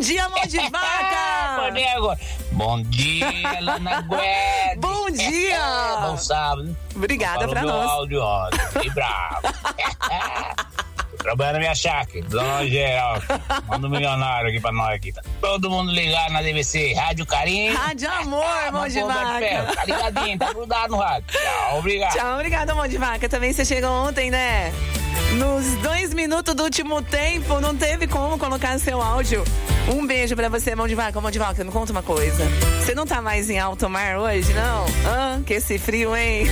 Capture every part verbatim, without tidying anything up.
dia, mão de vaca! Nego. Bom dia, Lana Guedes. Bom dia! É, bom sábado. Obrigada pra nós. Áudio ontem. Que bravo. Trabalhando na minha chácara, dona geral. Manda um milionário aqui pra nós aqui. Tá todo mundo ligado na D B C, Rádio Carinho. Rádio Amor, ah, mão de vaca. Tá ligadinho, tá grudado no rádio. Tchau, obrigado. Tchau, obrigado, mão de vaca. Também você chegou ontem, né? Nos dois minutos do último tempo, não teve como colocar seu áudio. Um beijo pra você, mão de vaca. Mão de vaca, me conta uma coisa. Você não tá mais em alto mar hoje, não? Ah, que esse frio, hein?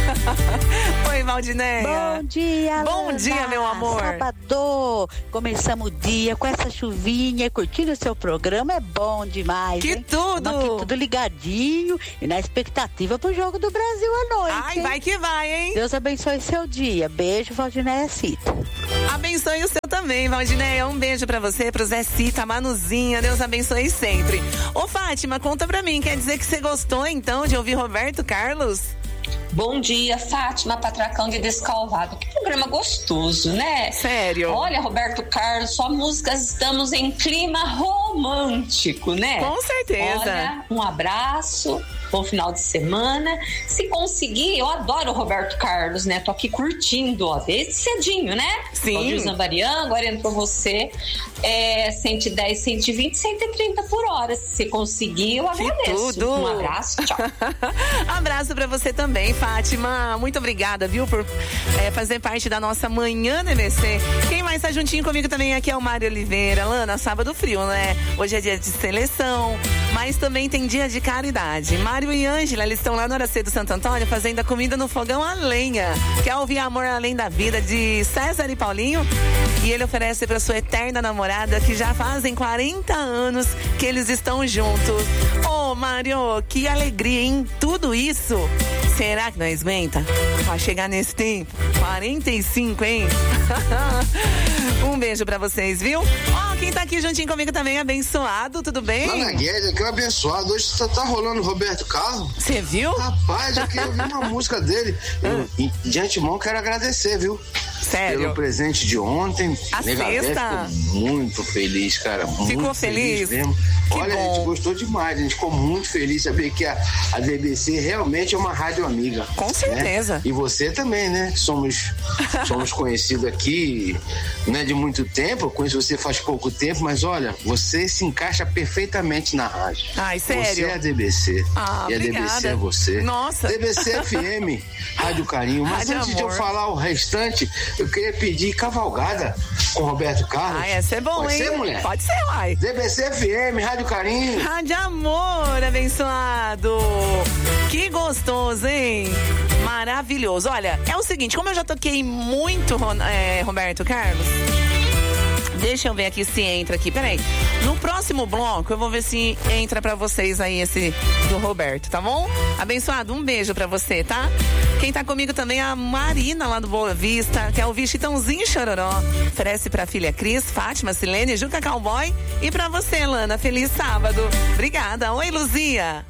Oi, Valdinéia. Bom dia, Bom Lana. dia, meu amor. Sábado. Começamos o dia com essa chuvinha, curtindo o seu programa, é bom demais, Que hein? tudo! Aqui, tudo ligadinho e na expectativa pro jogo do Brasil à noite. Ai, hein? vai que vai, hein? Deus abençoe seu dia. Beijo, Valdinéia Cita. Abençoe o seu também, Valdinéia. Um beijo pra você, pro Zé Cita, Manuzinha. Deus abençoe sempre. Ô, Fátima, conta pra mim. Quer dizer que você gostou, então, de ouvir Roberto Carlos? Bom dia, Fátima Patracão de Descalvado. Que programa gostoso, né? Sério? Olha, Roberto Carlos, só músicas, estamos em clima romântico, né? Com certeza. Olha, um abraço, bom final de semana. Se conseguir, eu adoro o Roberto Carlos, né? Tô aqui curtindo, ó, desde cedinho, né? Sim. Valdir Zambarian, agora entrou você. É cento e dez, cento e vinte, cento e trinta por hora. Se conseguir, eu que agradeço. Tudo. Um abraço, tchau. Abraço pra você também, Fátima. Muito obrigada, viu, por é, fazer parte da nossa manhã D B C. Quem mais tá juntinho comigo também aqui é o Mário Oliveira. Lana, sábado frio, né? Hoje é dia de seleção, mas também tem dia de caridade. Mário e Ângela, eles estão lá no Aracedo Santo Antônio fazendo a comida no fogão a lenha. Quer ouvir Amor Além da Vida de César e Paulinho? E ele oferece pra sua eterna namorada que já fazem quarenta anos que eles estão juntos. Ô, Mário, que alegria, hein? Tudo isso. Será que nós aguenta? Vai chegar nesse tempo? quarenta e cinco, hein? Um beijo pra vocês, viu? Ó, quem tá aqui juntinho comigo também, abençoado, tudo bem? Lana Guedes, aqui é o abençoado. Hoje tá, tá rolando o Roberto Carlos. Você viu? Rapaz, eu queria ouvir uma música dele. Eu, e, de antemão, quero agradecer, viu? Sério? Pelo presente de ontem. A sexta? Ficou muito feliz, cara. Muito Ficou feliz? feliz mesmo. Que Olha, bom. a gente gostou demais. A gente ficou muito feliz de saber que a, a D B C realmente é uma rádio amiga. Com certeza. Né? E você também, né? Somos, somos conhecidos aqui, né, de muito tempo. Eu conheço você faz pouco tempo, mas olha, você se encaixa perfeitamente na rádio. Ai, sério? Você é a D B C. Ah, e a obrigada. D B C é você. Nossa. D B C F M, Rádio Carinho. Mas Rádio antes Amor. de eu falar o restante, eu queria pedir Cavalgada com Roberto Carlos. Ah, essa é bom, Pode hein? ser, mulher? Pode ser, uai. D B C F M, Rádio Carinho. Rádio Amor, abençoado. Que gostoso, hein? Maravilhoso. Olha, é o seguinte, como eu já toquei muito, é, Roberto Carlos, deixa eu ver aqui se entra aqui. Peraí. No próximo bloco, eu vou ver se entra pra vocês aí esse do Roberto, tá bom? Abençoado, um beijo pra você, tá? Quem tá comigo também é a Marina, lá do Boa Vista, que é o Chitãozinho Chororó. Oferece pra filha Cris, Fátima, Silene, Juca Cowboy. E pra você, Lana, feliz sábado. Obrigada. Oi, Luzia.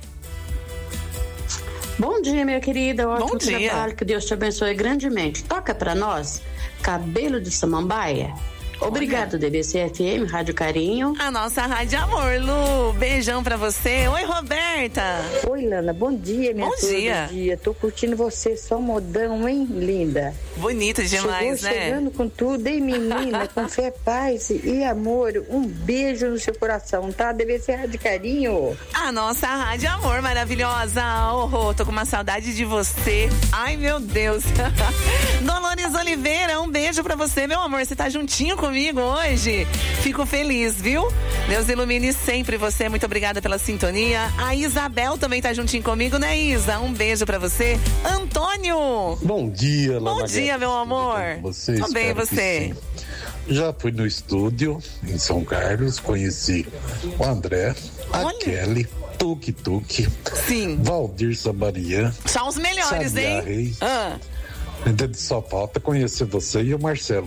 Bom dia, minha querida. Ótimo Bom dia. trabalho. Que Deus te abençoe grandemente. Toca pra nós, Cabelo de Samambaia. Obrigado, D B C F M, Rádio Carinho. A nossa Rádio Amor, Lu. Beijão pra você. Oi, Roberta. Oi, Lana. Bom dia, minha Bom flor dia. do dia. Tô curtindo você, só modão, hein, linda? Bonito demais, Chegou né? chegando com tudo, hein, menina? Com fé, paz e amor. Um beijo no seu coração, tá? Deve ser Rádio Carinho. A nossa Rádio Amor maravilhosa. Oh, tô com uma saudade de você. Ai, meu Deus. Dolores Oliveira, um beijo pra você, meu amor. Você tá juntinho comigo hoje? Fico feliz, viu? Deus ilumine sempre você. Muito obrigada pela sintonia. A Isabel também tá juntinho comigo, né, Isa? Um beijo pra você. Antônio. Bom dia, Lana Bom dia, Guedes. meu amor. Você, Tô bem, espero que você? sim. Já fui no estúdio em São Carlos, conheci o André, a Olha. Kelly, Tuque Tuque, Sim. Valdir Sabarian, São os melhores, Sabia hein? Reis. Ah. Ainda só falta conhecer você e o Marcelo.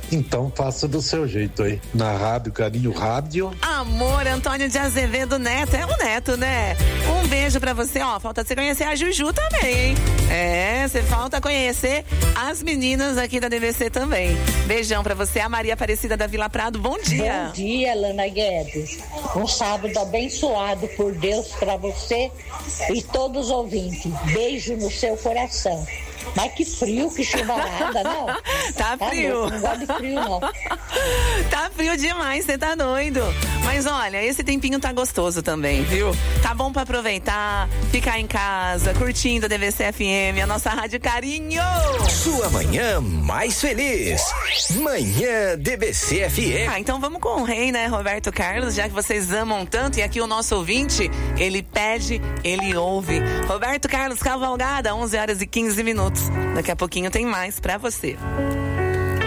Então faça do seu jeito aí. Na Rádio Carinho Rádio. Amor, Antônio de Azevedo Neto. É o Neto, né? Um beijo pra você. Ó, falta você conhecer a Juju também, hein? É, você falta conhecer as meninas aqui da D V C também. Beijão pra você, a Maria Aparecida da Vila Prado. Bom dia. Bom dia, Lana Guedes. Um sábado abençoado por Deus pra você e todos os ouvintes. Beijo no seu coração. Mas que frio, que chuvarada, não? Tá frio. Tá, não gosto de frio, não. Tá frio demais, você tá doido. Mas olha, esse tempinho tá gostoso também, viu? Tá bom pra aproveitar, ficar em casa, curtindo a D V C F M, a nossa Rádio Carinho. Sua manhã mais feliz. Manhã D V C F M. Ah, então vamos com o rei, né, Roberto Carlos, já que vocês amam tanto. E aqui o nosso ouvinte, ele pede, ele ouve. Roberto Carlos Cavalgada, onze horas e quinze minutos. Daqui a pouquinho tem mais pra você.